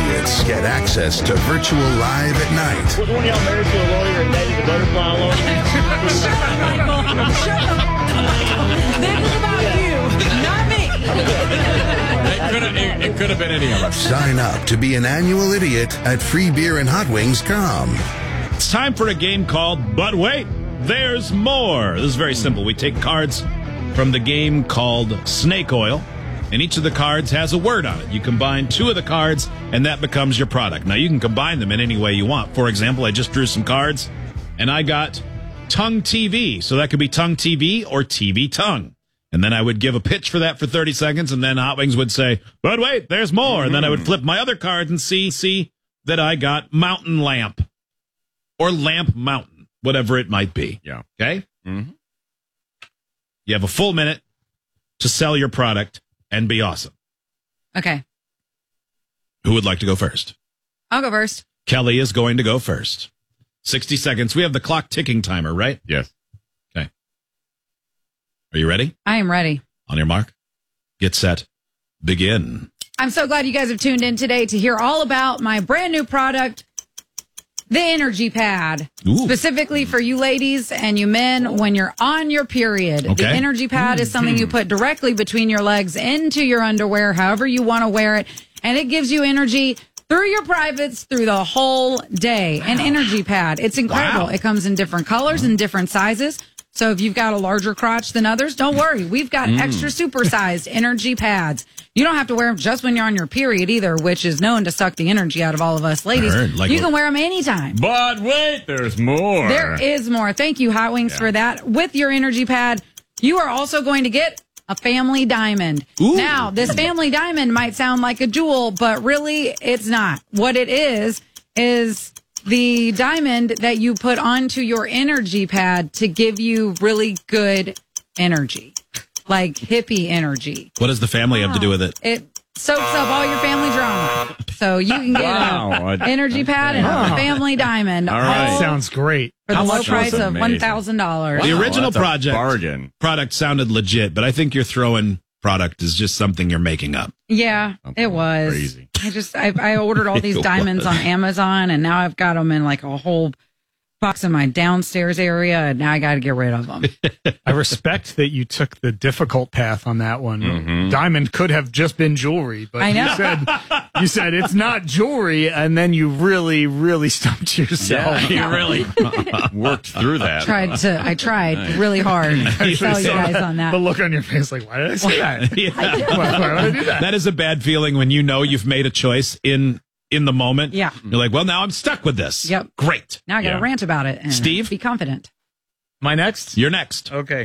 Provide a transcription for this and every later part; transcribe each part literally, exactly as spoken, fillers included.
idiots get access to Virtual Live at night. Was one of y'all married to a lawyer and dated a butterfly lawyer? Shut up, Michael. Shut up. This is about you, not me. It could have it, it could have been any of us. Sign up to be an annual idiot at free beer and hot wings dot com. It's time for a game called But Wait, There's More. This is very simple. We take cards from the game called Snake Oil, and each of the cards has a word on it. You combine two of the cards, and that becomes your product. Now, you can combine them in any way you want. For example, I just drew some cards, and I got Tongue T V. So that could be Tongue T V or T V Tongue. And then I would give a pitch for that for thirty seconds, and then Hot Wings would say, but wait, there's more. And then I would flip my other card and see, see that I got Mountain Lamp or Lamp Mountain, whatever it might be. Yeah. Okay? Mm-hmm. You have a full minute to sell your product and be awesome. Okay, Who would like to go first? I'll go first. Kelly is going to go first. sixty seconds. We have the clock ticking timer, right? Yes. Okay. Are you ready? I am ready. On your mark, get set, begin. I'm so glad you guys have tuned in today to hear all about my brand new product, the Energy Pad. Ooh. Specifically for you ladies and you men when you're on your period. Okay. The Energy Pad is something you put directly between your legs into your underwear, however you want to wear it, and it gives you energy through your privates through the whole day. An Energy Pad. It's incredible. Wow. It comes in different colors and different sizes. So if you've got a larger crotch than others, don't worry. We've got Mm. extra supersized energy pads. You don't have to wear them just when you're on your period either, which is known to suck the energy out of all of us ladies. heard, like you what- can wear them anytime. But wait, there's more. There is more. Thank you, Hot Wings, for that. With your energy pad, you are also going to get a family diamond. Ooh. Now, this family diamond might sound like a jewel, but really it's not. What it is, is the diamond that you put onto your energy pad to give you really good energy, like hippie energy. What does the family have to do with it? It soaks up all your family drama. So you can get Wow. an energy pad and a family diamond. All right. all Sounds great. for the How low much was price it? of Amazing. one thousand dollars. The Wow, original that's a project bargain. product sounded legit, but I think your throw-in product is just something you're making up. Yeah, Okay, it was. crazy. I just, I, I ordered all these It diamonds was. on Amazon, and now I've got them in like a whole box in my downstairs area, and now I got to get rid of them. I respect that you took the difficult path on that one. Mhm. Diamond could have just been jewelry, but I know. you said you said it's not jewelry, and then you really, really stumped yourself. Yeah, you really worked through that. tried to, I tried really hard to sell you guys on that. The look on your face, like, why did I say that? Yeah. Why, why would I do that? That is a bad feeling when you know you've made a choice in in the moment. Yeah. You're like, well, now I'm stuck with this. Yep. Great. Now I got to Yeah. rant about it. And Steve? be confident. My next? You're next. Okay.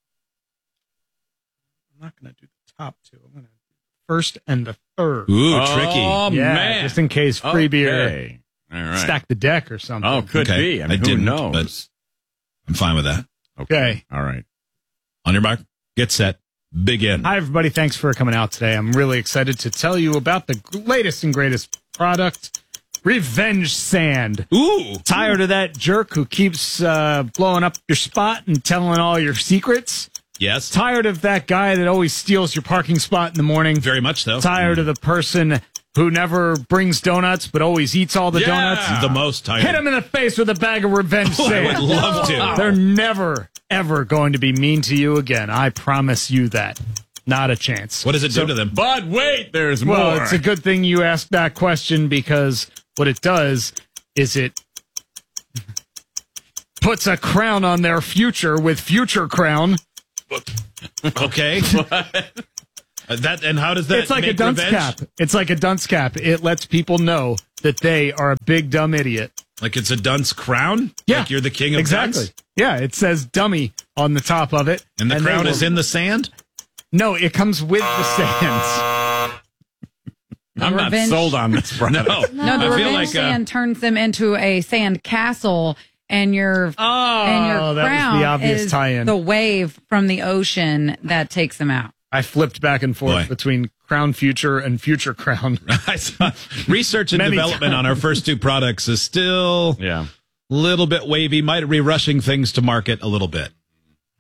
I'm not going to do the top two. I'm going to do the first and the third. Ooh, Oh, tricky. yeah, man. just in case free beer Okay. All right. stack the deck or something. Oh, could Okay. be. I mean, I who didn't, knows? but- I'm fine with that. Okay. All right. On your mark, get set, begin. Hi, everybody. Thanks for coming out today. I'm really excited to tell you about the latest and greatest product, Revenge Sand. Ooh. Tired of that jerk who keeps uh, blowing up your spot and telling all your secrets? Yes. Tired of that guy that always steals your parking spot in the morning? Very much so. Tired of the person who never brings donuts but always eats all the Yeah. donuts? The most tired. Hit him in the face with a bag of Revenge I Sand. would love to. They're never, ever going to be mean to you again. I promise you that. Not a chance. What does it do to them? But wait, there's more. Well, it's a good thing you asked that question because what it does is it puts a crown on their future with Future Crown. Okay. Uh, that and how does that It's like a make dunce revenge? cap. It's like a dunce cap. It lets people know that they are a big dumb idiot. Like it's a dunce crown? Yeah. Like you're the king of Exactly. dunce? Yeah, it says dummy on the top of it. And the they crown will- is in the sand? No, it comes with the sands. I'm not Revenge- sold on this product. No. No, the I feel revenge like uh, sand turns them into a sand castle, and your Oh, and your that crown was the obvious is tie-in. the wave from the ocean that takes them out. I flipped back and forth Boy. between Crown Future and Future Crown. I saw research and Many development on our first two products is still Yeah. a little bit wavy. Might be rushing things to market a little bit.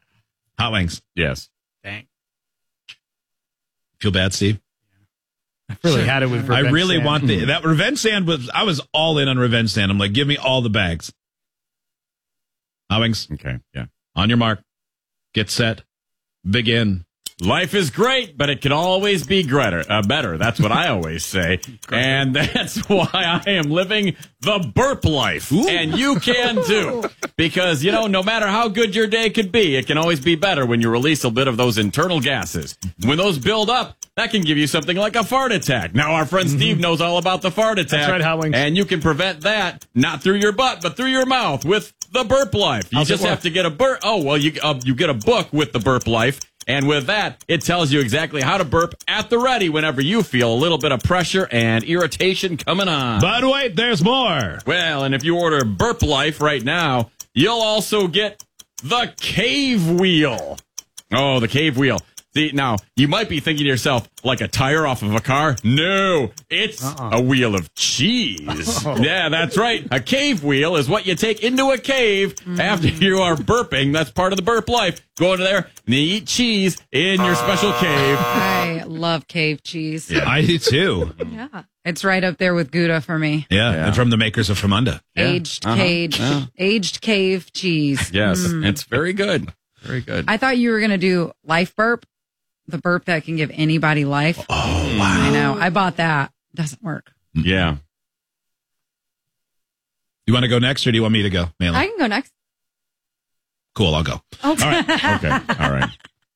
Hot Wings. Yes. Dang. Feel bad, Steve? Really had it with I Revenge really Sand. want the that Revenge Sand was. I was all in on Revenge Sand. I'm like, give me all the bags. Howings, Okay, yeah. on your mark, get set, begin. Life is great, but it can always be greater, uh, better. That's what I always say. And that's why I am living the burp life. And you can too. Because, you know, no matter how good your day could be, it can always be better when you release a bit of those internal gases. When those build up, that can give you something like a fart attack. Now, our friend Steve knows all about the fart attack. That's right, Howling. And you can prevent that, not through your butt, but through your mouth with the Burp Life. You How's it just work? have to get a burp. Oh, well, you, uh, you get a book with the Burp Life. And with that, it tells you exactly how to burp at the ready whenever you feel a little bit of pressure and irritation coming on. But wait, there's more. Well, and if you order Burp Life right now, you'll also get the Cave Wheel. Oh, the Cave Wheel. See, now, you might be thinking to yourself, like a tire off of a car? No, it's Uh-uh. a wheel of cheese. Yeah, that's right. A cave wheel is what you take into a cave after you are burping. That's part of the Burp Life. Go into there and you eat cheese in your special cave. I love cave cheese. I do too. Yeah. It's right up there with Gouda for me. Yeah, Yeah. and from the makers of Fremunda. Aged Uh-huh. cage, Yeah. aged cave cheese. Yes, Mm. it's very good. Very good. I thought you were going to do life burp, the burp that can give anybody life. Oh, wow. I know. I bought that. Doesn't work. Yeah. You want to go next, or do you want me to go, Malin? I can go next. Cool, I'll go. Okay. All right. Okay. All right.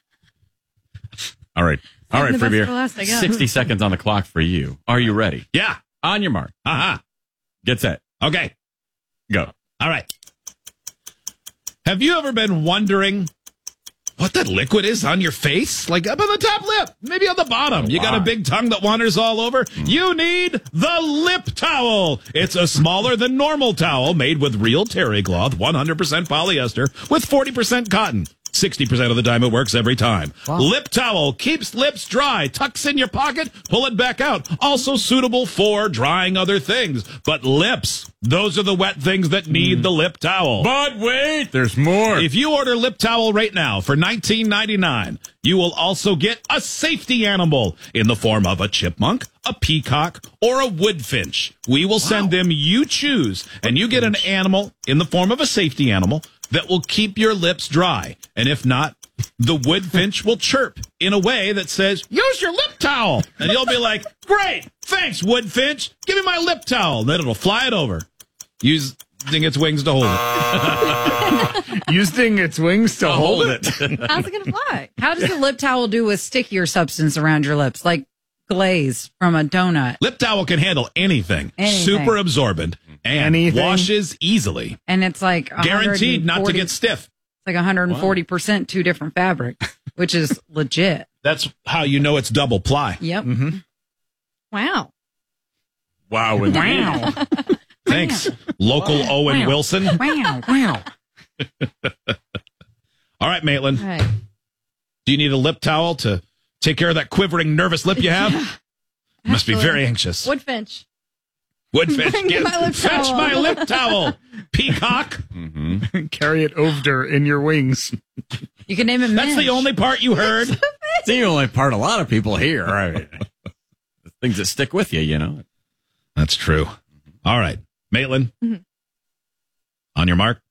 All right. All right, the Free best Beer. for last, I guess. sixty seconds on the clock for you. Are you ready? Yeah. On your mark. Uh-huh. Get set. Okay. Go. All right. Have you ever been wondering what that liquid is on your face? Like up on the top lip, maybe on the bottom. You got a Wow. big tongue that wanders all over? You need the lip towel. It's a smaller than normal towel made with real terry cloth, one hundred percent polyester with forty percent cotton. sixty percent of the time it works every time. Lip towel keeps lips dry, tucks in your pocket, pull it back out. Also suitable for drying other things. But lips, those are the wet things that need the lip towel. But wait, there's more. If you order lip towel right now for nineteen ninety-nine, you will also get a safety animal in the form of a chipmunk, a peacock, or a woodfinch. We will send them you choose, and you get an animal in the form of a safety animal that will keep your lips dry. And if not, the woodfinch will chirp in a way that says, use your lip towel. And you'll be like, great, thanks, woodfinch. Give me my lip towel. And then it'll fly it over, using its wings to hold it. Using its wings to hold it. How's it going to fly? How does the lip towel do with stickier substance around your lips, like glaze from a donut? Lip towel can handle anything. Anything. Super absorbent and Anything? washes easily. And it's like Guaranteed not to one hundred forty get stiff. It's like one hundred forty percent two different fabrics, which is legit. That's how you know it's double ply. Yep. Wow. wow. indeed. Wow. Thanks, local Owen Wow. Wilson. Wow. Wow. All right, Maitland. All right. Do you need a lip towel to take care of that quivering, nervous lip you have? You must be Actually, very anxious. Woodfinch. Woodfinch, Bring get, my lip fetch towel. my lip towel. Peacock. Carry it over in your wings. You can name it That's Minch. the only part you heard. It's the only part a lot of people hear. Right. The things that stick with you, you know. That's true. All right, Maitland. Mhm. On your mark.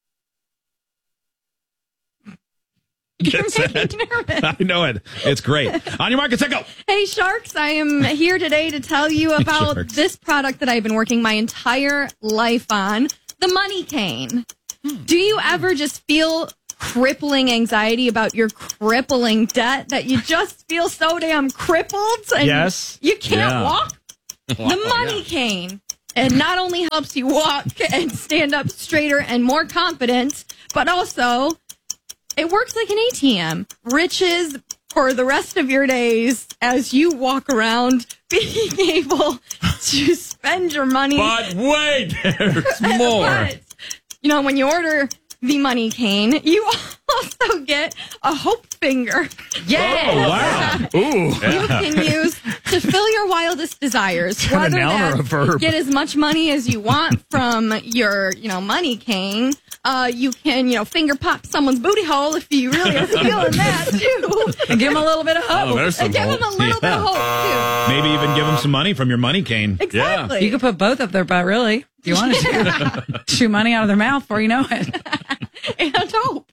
You're Get set. making me nervous. I know it. It's great. On your mark, it's a go. Hey, Sharks, I am here today to tell you about Sharks. this product that I've been working my entire life on, the Money Cane. Do you ever just feel crippling anxiety about your crippling debt that you just feel so damn crippled and Yes. you can't Yeah. walk? The Money Cane. It not only helps you walk and stand up straighter and more confident, but also it works like an A T M. Riches for the rest of your days as you walk around being able to spend your money. But wait, there's more. But, you know, when you order the Money Cane, you also get a hope finger. Yeah. Oh, wow. Ooh. You can use to fill your wildest desires. that a Whether noun or a that's verb? get as much money as you want from your, you know, money cane. Uh, you can, you know, finger pop someone's booty hole if you really are feeling that too. And give them a little bit of hope. Oh, there's some And give them a hope. little bit Yeah. of hope Maybe even give them some money from your money cane. too. Exactly. You could put both up their butt, really. If you wanted to. Shoot money out of their mouth before you know it. And hope.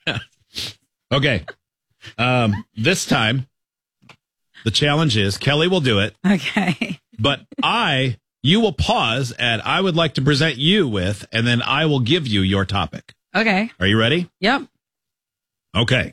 Okay. Um, this time, the challenge is Kelly will do it, Okay. but I, you will pause at I would like to present you with, and then I will give you your topic. Okay. Are you ready? Yep. Okay.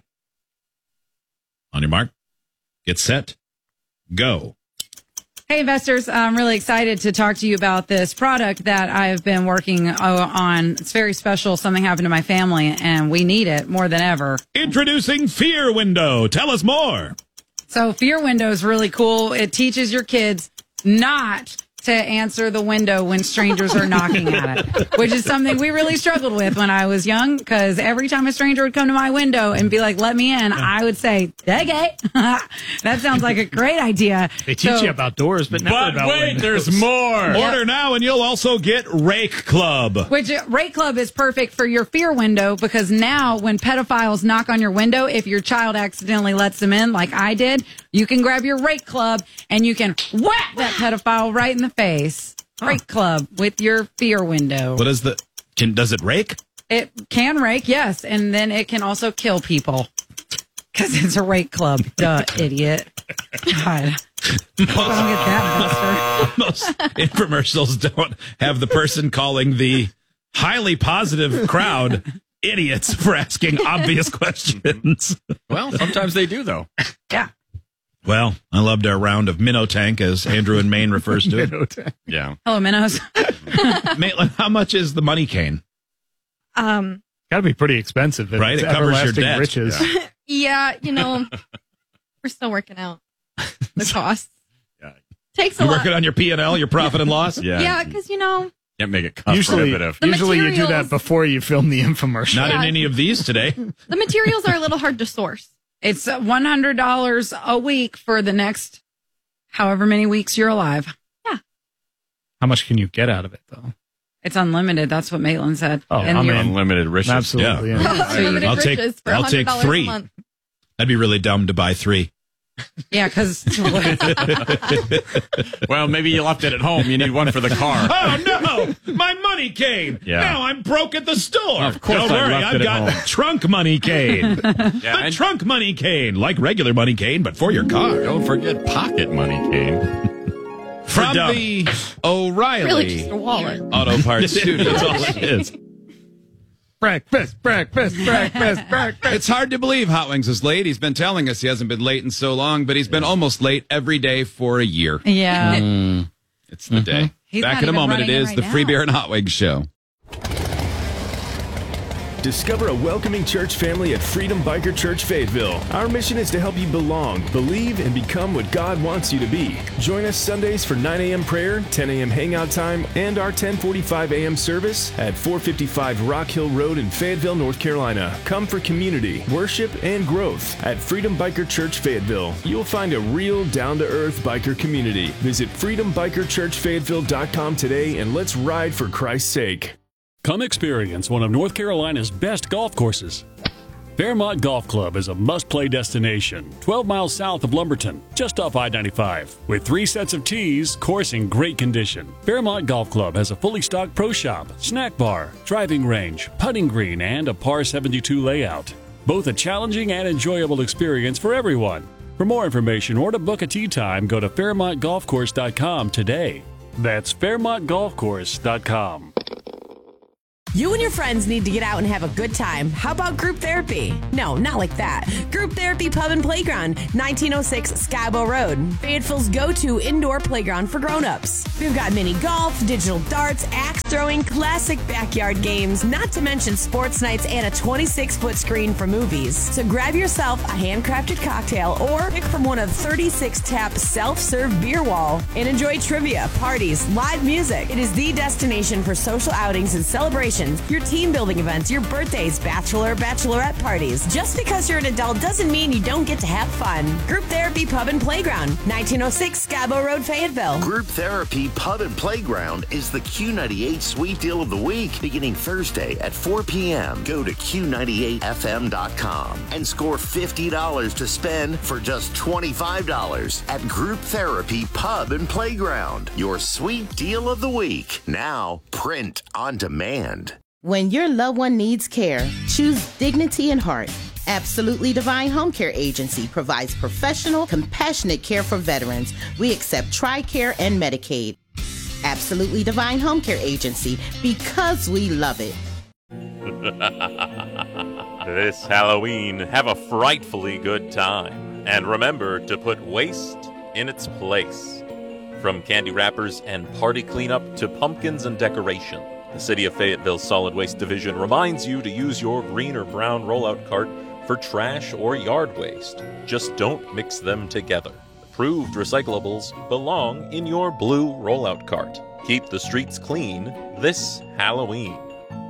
On your mark, get set, go. Hey, investors. I'm really excited to talk to you about this product that I've been working uh, on. It's very special. Something happened to my family, and we need it more than ever. Introducing Fear Window. Tell us more. So Fear Window is really cool. It teaches your kids not to answer the window when strangers are knocking at it, which is something we really struggled with when I was young, because every time a stranger would come to my window and be like, let me in, I would say, okay. That sounds like a great idea. They teach So- you about doors, but never But about wait, windows. there's more. Order now, and you'll also get Rake Club. Which uh, Rake Club is perfect for your fear window, because now when pedophiles knock on your window, if your child accidentally lets them in, like I did, you can grab your Rake Club and you can whack that pedophile right in the face. Rake Club with your fear window. What is the? Can does it rake? It can rake, yes, and then it can also kill people because it's a Rake Club. Duh, idiot. God. I don't get that, Buster. Most infomercials don't have the person calling the highly positive crowd idiots for asking obvious questions. Well, sometimes they do, though. Yeah. Well, I loved our round of minnow tank, as Andrew in Maine refers to it. Yeah. Hello, minnows. Maitland, how much is the money cane? Um, Got to be pretty expensive. if Right, it's it covers your everlasting debt. riches. yeah, you know, we're still working out the costs. Yeah. Takes a You lot. working on your P and L, your profit and loss? Yeah. Yeah, because, you know, Can't make it cost Usually, prohibitive. The usually you do materials- that before you film the infomercial. Not in Yeah. any of these today. the materials are a little hard to source. It's one hundred dollars a week for the next however many weeks you're alive. How much can you get out of it, though? It's unlimited. That's what Maitland said. Oh, And I'm you're- in. Unlimited riches. Absolutely. Yeah. Yeah. Unlimited I'll take- riches for I'll take one hundred dollars three. a month. That'd be really dumb to buy three. Yeah, because Well, maybe you left it at home. You need one for the car. Oh no, my money cane. Yeah. Now I'm broke at the store. Of course Don't I worry, left I've it at got home. trunk money cane. Yeah, the and trunk money cane, like regular money cane, but for your car. don't forget pocket money cane. From dumb. the O'Reilly Really just a wallet. Auto Parts Studio. That's all it is. Breakfast, breakfast, breakfast, breakfast. It's hard to believe Hot Wings is late. He's been telling us he hasn't been late in so long, but he's been almost late every day for a year. yeah, It's the day. He's Back not in a even moment, it running in is right the now. Free Beer and Hot Wings Show. Discover a welcoming church family at Freedom Biker Church Fayetteville. Our mission is to help you belong, believe, and become what God wants you to be. Join us Sundays for nine a.m. prayer, ten a.m. hangout time, and our ten forty-five a.m. service at four fifty-five Rock Hill Road in Fayetteville, North Carolina. Come for community, worship, and growth at Freedom Biker Church Fayetteville. You'll find a real down-to-earth biker community. Visit freedom biker church fayetteville dot com today and let's ride for Christ's sake. Come experience one of North Carolina's best golf courses. Fairmont Golf Club is a must-play destination, twelve miles south of Lumberton, just off I ninety-five. With three sets of tees, course in great condition. Fairmont Golf Club has a fully stocked pro shop, snack bar, driving range, putting green, and a par seventy-two layout. Both a challenging and enjoyable experience for everyone. For more information or to book a tee time, go to fairmont golf course dot com today. That's fairmont golf course dot com. You and your friends need to get out and have a good time. How about group therapy? No, not like that. Group Therapy Pub and Playground, nineteen oh six Skybo Road. Fayetteville's go-to indoor playground for grown-ups. We've got mini golf, digital darts, axe throwing, classic backyard games, not to mention sports nights and a twenty-six foot screen for movies. So grab yourself a handcrafted cocktail or pick from one of thirty-six tap self-serve beer wall and enjoy trivia, parties, live music. It is the destination for social outings and celebrations graduations, your team building events, your birthdays, bachelor, bachelorette parties. Just because you're an adult doesn't mean you don't get to have fun. Group Therapy Pub and Playground, nineteen oh six Scabo Road, Fayetteville. Group Therapy Pub and Playground is the Q ninety-eight Sweet Deal of the Week, beginning Thursday at four p.m. Go to Q ninety-eight F M dot com and score fifty dollars to spend for just twenty-five dollars at Group Therapy Pub and Playground. Your Sweet Deal of the Week, now print on demand. When your loved one needs care, choose dignity and heart. Absolutely Divine Home Care Agency provides professional, compassionate care for veterans. We accept TRICARE and Medicaid. Absolutely Divine Home Care Agency, because we love it. This Halloween, have a frightfully good time. And remember to put waste in its place. From candy wrappers and party cleanup to pumpkins and decoration, the City of Fayetteville Solid Waste Division reminds you to use your green or brown rollout cart for trash or yard waste. Just don't mix them together. Approved recyclables belong in your blue rollout cart. Keep the streets clean this Halloween.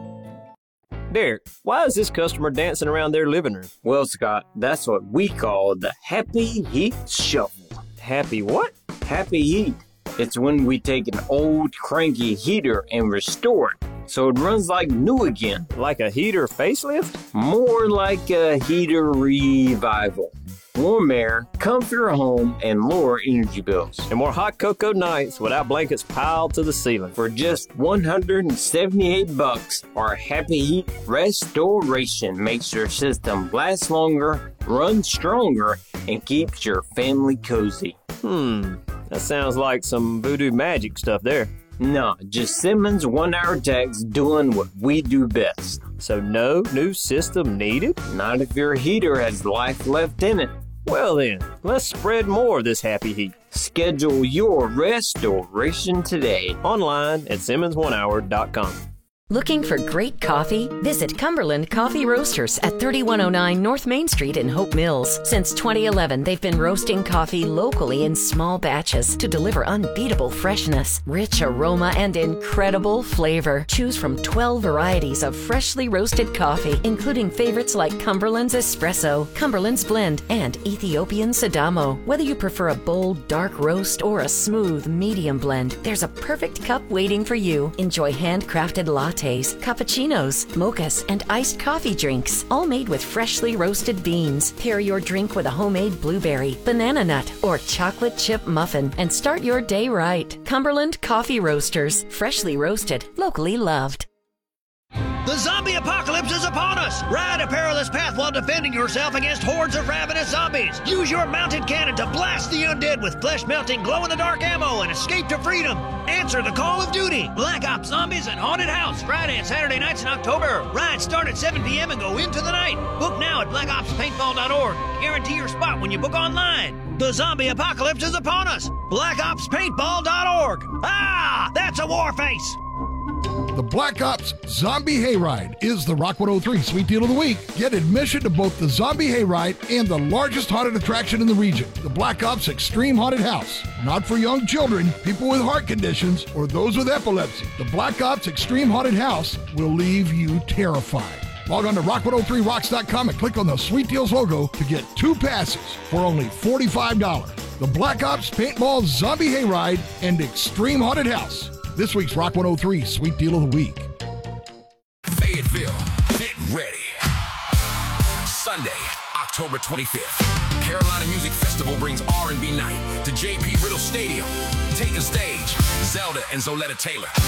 Derek, why is this customer dancing around their living room? Well, Scott, that's what we call the Happy Heat Shuffle. Happy what? Happy Heat. It's when we take an old cranky heater and restore it so it runs like new again. Like a heater facelift? More like a heater revival. Warm air, comfier home, and lower energy bills. And more hot cocoa nights without blankets piled to the ceiling. For just one hundred seventy-eight bucks, our Happy Heat Restoration makes your system last longer, run stronger, and keeps your family cozy. Hmm, that sounds like some voodoo magic stuff there. Nah, just Simmons one-hour techs doing what we do best. So no new system needed? Not if your heater has life left in it. Well then, let's spread more of this Happy Heat. Schedule your restoration today online at Simmons one hour dot com. Looking for great coffee? Visit Cumberland Coffee Roasters at thirty-one oh nine North Main Street in Hope Mills. Since twenty eleven, they've been roasting coffee locally in small batches to deliver unbeatable freshness, rich aroma, and incredible flavor. Choose from twelve varieties of freshly roasted coffee, including favorites like Cumberland's Espresso, Cumberland's Blend, and Ethiopian Sadamo. Whether you prefer a bold, dark roast or a smooth, medium blend, there's a perfect cup waiting for you. Enjoy handcrafted lattes, cappuccinos, mochas, and iced coffee drinks, all made with freshly roasted beans. Pair your drink with a homemade blueberry, banana nut, or chocolate chip muffin, and start your day right. Cumberland Coffee Roasters, freshly roasted, locally loved. The zombie apocalypse is upon us! Ride a perilous path while defending yourself against hordes of ravenous zombies! Use your mounted cannon to blast the undead with flesh-melting, glow-in-the-dark ammo and escape to freedom! Answer the call of duty! Black Ops Zombies and Haunted House, Friday and Saturday nights in October. Rides start at seven p.m. and go into the night. Book now at black ops paintball dot org. Guarantee your spot when you book online. The zombie apocalypse is upon us! black ops paintball dot org. Ah! That's a war face! The Black Ops Zombie Hayride is the Rock one oh three Sweet Deal of the Week. Get admission to both the Zombie Hayride and the largest haunted attraction in the region, the Black Ops Extreme Haunted House. Not for young children, people with heart conditions, or those with epilepsy. The Black Ops Extreme Haunted House will leave you terrified. Log on to rock one oh three rocks dot com and click on the Sweet Deals logo to get two passes for only forty-five dollars. The Black Ops Paintball Zombie Hayride and Extreme Haunted House. This week's Rock one oh three Sweet Deal of the Week. Fayetteville, get ready. Sunday, October twenty-fifth. Carolina Music Festival brings R and B night to J P Riddle Stadium. Take the stage, Zelda and Zoletta Taylor.